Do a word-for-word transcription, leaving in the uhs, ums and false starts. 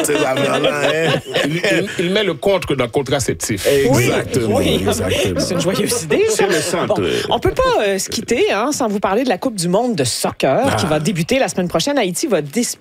ces affaires-là. Hein? il, il, il met le contre dans le contraceptif. Exactement. Oui, oui. exactement. C'est une joyeuse idée. Ça. C'est le centre. Bon, on peut pas euh, se quitter hein, sans vous parler de la Coupe du monde de soccer Ah. qui va débuter la semaine prochaine. Haïti va dis-